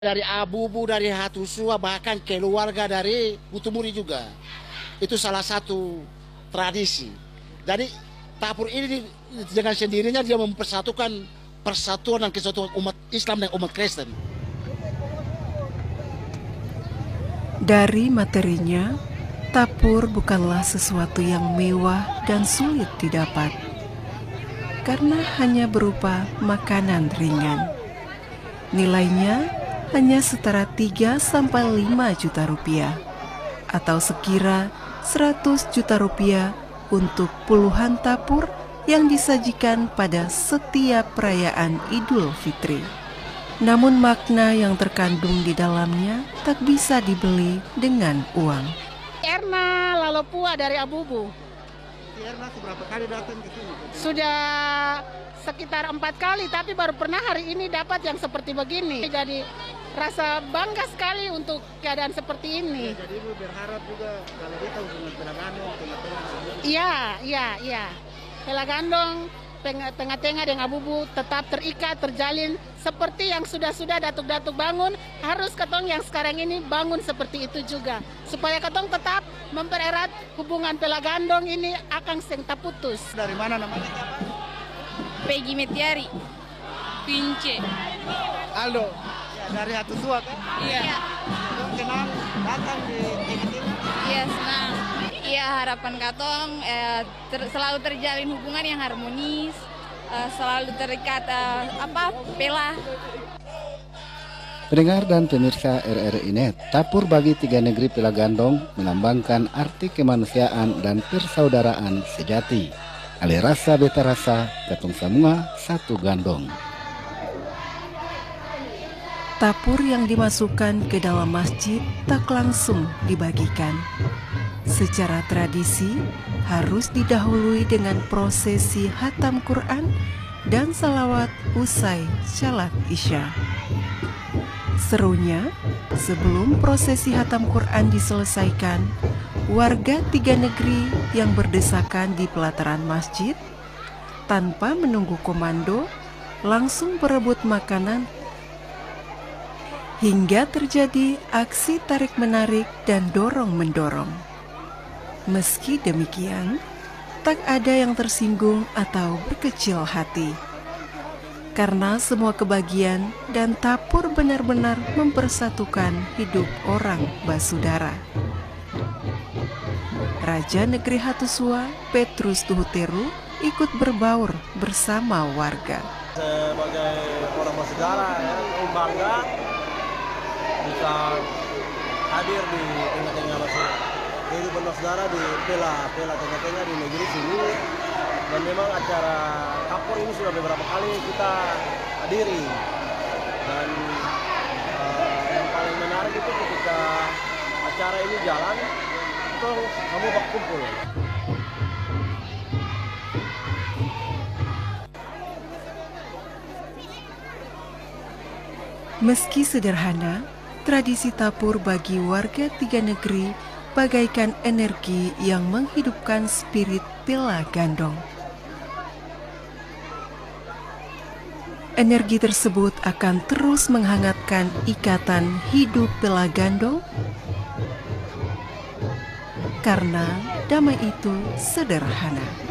Dari Abubu, dari Hatusua, bahkan keluarga dari Butumuri juga. Itu salah satu tradisi. Jadi Tapur ini dengan sendirinya dia mempersatukan persatuan dan kesatuan umat Islam dan umat Kristen. Dari materinya, Tapur bukanlah sesuatu yang mewah dan sulit didapat, karena hanya berupa makanan ringan. Nilainya hanya setara 3-5 juta rupiah, atau sekira 100 juta rupiah untuk puluhan tapur yang disajikan pada setiap perayaan Idul Fitri. Namun makna yang terkandung di dalamnya tak bisa dibeli dengan uang. Erna Lalopua dari Abubu. Erna seberapa kali datang ke sini? Sudah sekitar 4 kali, tapi baru pernah hari ini dapat yang seperti begini. Jadi rasa bangga sekali untuk keadaan seperti ini. Jadi Ibu berharap juga kalau kita hubungan Pelagandong, tengah-tengah. Iya. Pelagandong, tengah-tengah dengan Abubu tetap terikat, terjalin seperti yang sudah datuk-datuk bangun. Harus ketong yang sekarang ini bangun seperti itu juga, supaya ketong tetap mempererat hubungan Pelagandong ini akan seng tak putus. Dari mana namanya? Peggy Metiari, Pince. Aldo. Ya, dari Hatusua kan? Iya. Kenal datang di tengah-tengah. Iya, senang. Iya, harapan katong selalu terjalin hubungan yang harmonis, selalu terikat pela. Pendengar dan pemirsa RRI Net, Tapur bagi tiga negeri Pelagandong melambangkan arti kemanusiaan dan persaudaraan sejati. Ale rasa beta rasa, katong semua satu gandong. Tapur yang dimasukkan ke dalam masjid tak langsung dibagikan. Secara tradisi harus didahului dengan prosesi hatam Quran dan salawat usai salat Isya. Serunya, sebelum prosesi hatam Quran diselesaikan, warga tiga negeri yang berdesakan di pelataran masjid tanpa menunggu komando langsung berebut makanan hingga terjadi aksi tarik-menarik dan dorong-mendorong. Meski demikian, tak ada yang tersinggung atau berkecil hati, karena semua kebagian dan Tapur benar-benar mempersatukan hidup orang basudara. Raja Negeri Hatusua, Petrus Tuhuteru, ikut berbaur bersama warga. Sebagai orang basudara, bangga bisa hadir di tengah-tengah kehidupan bersaudara di Pela tengah-tengah di negeri sini. Dan memang acara Tapur ini sudah beberapa kali kita hadiri. Dan yang paling menarik itu ketika acara ini jalan, itu kamu berkumpul. Meski sederhana, tradisi Tapur bagi warga tiga negeri bagaikan energi yang menghidupkan spirit Pelagandong. Energi tersebut akan terus menghangatkan ikatan hidup Pelagandong, karena damai itu sederhana.